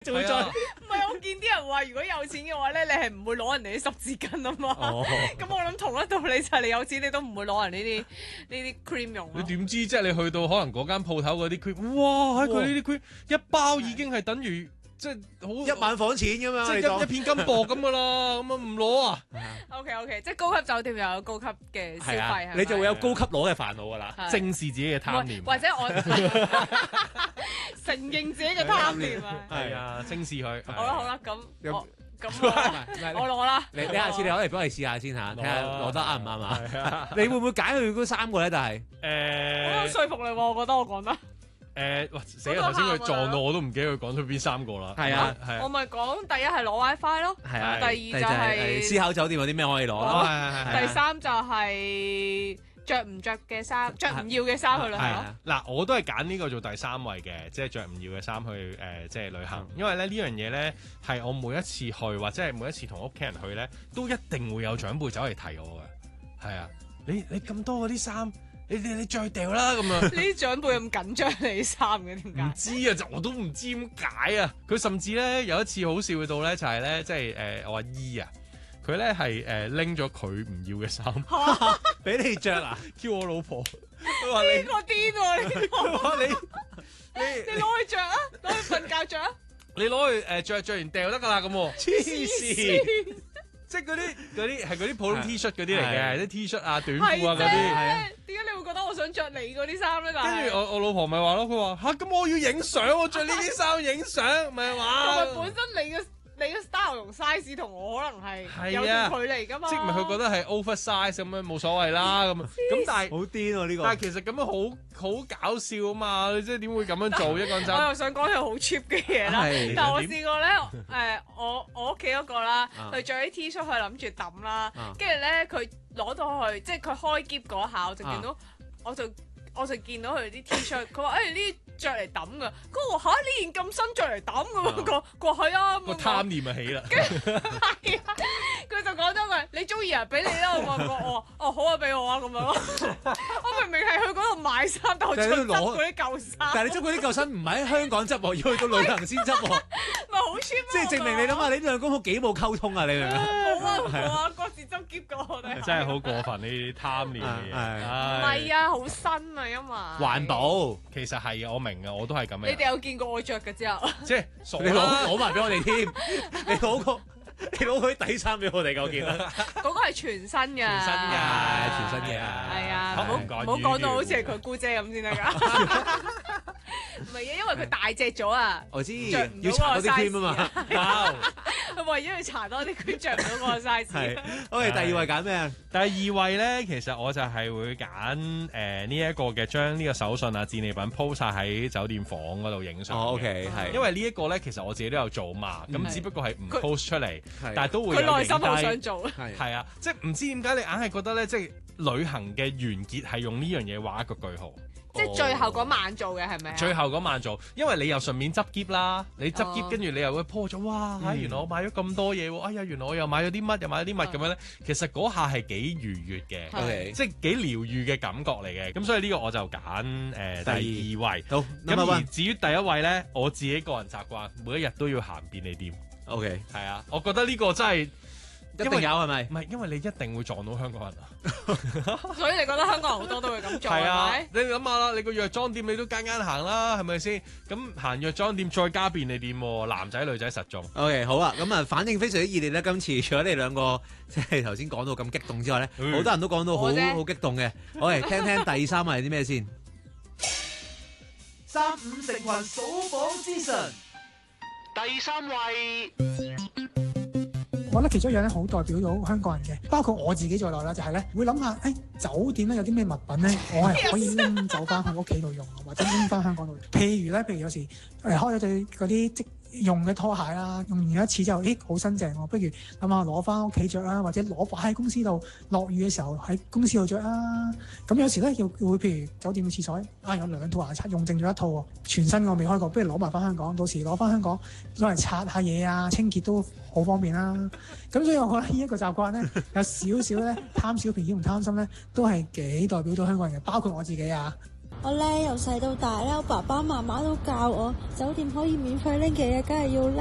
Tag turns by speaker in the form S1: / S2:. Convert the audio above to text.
S1: 仲會再
S2: 唔係我見啲人話，如果有錢嘅話咧，你係唔會攞人哋啲濕紙巾啊嘛。咁我諗同一道理就係你有錢，你都唔會攞人呢啲 cream 用。
S1: 你點知啫？你去到可能嗰間鋪頭嗰啲 cream， 哇！佢呢啲 cream 一包已經係等於即係好
S3: 1萬房錢咁樣，
S1: 即係一片金箔咁噶啦，咁啊唔攞啊？
S2: OK， 即係高級酒店又有高級嘅消費，係
S3: 你就會有高級攞嘅煩惱噶啦，
S1: 正視自己嘅貪念，
S2: 或者我承認自己嘅貪念啊。
S1: 係啊，正視佢。
S2: 好啦，咁我攞啦。
S3: 你下次你攞嚟俾我哋試下先嚇，睇下攞得啱唔啱啊？你會唔會揀佢嗰3個咧？但係
S2: 我有說服力喎，我覺得我講得。
S1: 死啦！頭先佢撞到我都唔記得佢講咗邊3個啦。
S3: 係啊，
S2: 我咪講第一係攞 WiFi 咯，
S3: 係啊，
S2: 第二就係
S3: 思考酒店有啲咩可以攞咯，
S2: 第三就係着唔着嘅衫，着唔要嘅衫去旅行。
S1: 嗱，我都係揀呢個做第3位嘅，即係着唔要嘅衫去即係旅行，因為咧呢樣嘢咧係我每一次去或者係每一次同屋企人去咧，都一定會有長輩走嚟提我嘅。係啊，你咁多嗰啲衫。你再掉啦咁啊！
S2: 呢啲長輩咁緊張你衫嘅點解？
S1: 唔知啊，我都唔知點解啊！佢甚至咧有一次好笑到咧，就係咧即係我阿姨啊，佢咧係拎咗佢唔要嘅衫
S3: 俾你着啊！
S1: 叫我老婆，佢話
S2: 呢個癲喎！呢個
S1: 你
S2: 攞去着啊，攞去瞓覺着啊！
S1: 你攞去着完掉得㗎啦咁喎，
S3: 黐線！
S1: 即係嗰啲係嗰啲普通 T 恤嗰啲嚟嘅，啲 T 恤啊、短褲啊嗰啲。
S2: 點解你會覺得我想着你嗰啲衫咧？
S1: 跟住我老婆咪話咯，佢話咁我要影相，我着呢啲衫影相，咪話。
S2: 同埋本身你嘅 style 同 size 同我可能係有段距離㗎嘛。
S1: 即係咪佢覺得係 oversize 咁樣冇所謂啦咁但係
S3: 好癲喎呢個。
S1: 但係其實咁樣好搞笑啊嘛！你即係點會咁樣做啫？講真。
S2: 我又想講樣好 cheap 嘅嘢啦，但係我試過咧我屋企嗰個啦，佢着啲 T 恤，佢諗住抌啦，跟住咧佢攞到去，即係佢開篋嗰下，我就見到我就見到佢啲 T 恤，佢話呢啲着嚟抌㗎，咁我話呢件咁新着嚟抌㗎，佢話係啊，
S1: 個貪念就起啦。
S2: 係啊，佢就講咗句你中意啊，俾你啦，我話哦好啊，俾我啊咁樣咯。我明明係去嗰度買衫，但我執嗰啲舊衫。
S3: 但係你執嗰啲舊衫唔係喺香港執喎，要去到旅行先執喎。
S2: 咪好 cheap 咯！
S3: 即係證明你諗下，你兩公婆幾冇溝通啊？你明唔明？
S2: 冇啊，各自執篋㗎我哋。
S1: 真係好過分呢啲貪念嘅嘢。
S2: 唔係啊，好新啊，因為
S3: 環保
S1: 其實係啊，我明啊，我都係咁樣。
S2: 你哋有見過我着嘅之後？
S1: 即係
S3: 你攞埋俾我哋添，你攞佢底衫俾我哋夠見啦。
S2: 嗰個係全新嘅，
S3: 全新嘅，
S2: 係啊，唔好講到好似係佢姑姐咁先得㗎。唔係啊，因為佢大隻咗啊。
S3: 我知，要搽多啲 cream 啊嘛。
S2: 佢為咗要搽多啲 cream，着唔到嗰個 size。
S3: 係。OK，第2位揀咩啊？
S1: 第2位咧，其實我就係會揀呢一個嘅，將呢個手信啊、戰利品鋪晒喺酒店房嗰度影相。
S3: OK，係。
S1: 因為呢一個咧，其完自己都有做嘛，咁只不過係唔 post 出嚟，但係都會有
S2: 佢內心好想做。
S1: 係啊，即係唔知點解你硬係覺得咧，即係旅行嘅完結係用呢樣嘢畫一個句號。
S2: 即係最後嗰晚做嘅係咪？
S1: 最後嗰晚做，因為你又順便執篋啦，你執篋跟住你又會 po 咗，哇！原來我買咗咁多嘢喎，哎呀，原來我又買咗啲乜，又買咗啲乜咁樣咧。其實嗰下係幾愉悅嘅，即係幾療愈嘅感覺嚟嘅。咁所以呢個我就揀第2位。
S3: 好，
S1: 咁而至於第1位咧，我自己個人習慣，每一日都要行便利店。
S3: OK，
S1: 係啊，我覺得呢個真係。
S3: 一定有係咪？
S1: 唔係，因為你一定會撞到香港人啊！
S2: 所以你覺得香港人好多都會咁做係咪？
S1: 你諗下啦，你個藥妝店你都間行啦，係咪先？咁行藥妝店再加便利店，男仔女仔實中。
S3: OK， 好啊，咁啊，反應非常之熱烈咧。今次除咗你兩個即係頭先講到咁激動之外咧，好多人都講到好激動嘅。我嚟聽聽第3位係啲咩先？35成群數榜之神，
S4: 第3位。
S5: 我覺得其中一樣咧，好代表到香港人嘅，包括我自己在內啦，就係咧會諗下，酒店咧有啲咩物品咧，我係可以拎走翻去屋企度用，或者拎翻香港度用。譬如有時開咗對嗰啲即用嘅拖鞋啦，用完一次之後，好新淨喎，不如諗下攞翻屋企着啦，或者攞擺喺公司度，落雨嘅時候喺公司度着啦。咁有時咧會譬如酒店嘅廁所有2套牙刷用剩咗1套喎，全新我未開過，不如攞埋翻香港，到時攞翻香港攞嚟擦下嘢啊，清潔都好方便啦。咁所以我覺得呢一個習慣咧，有少少咧貪小便宜唔貪心咧，都係幾代表到香港人嘅，包括我自己啊。
S6: 我咧由細到大咧，我爸爸媽媽都教我，酒店可以免費拎嘅嘢，梗係要拎。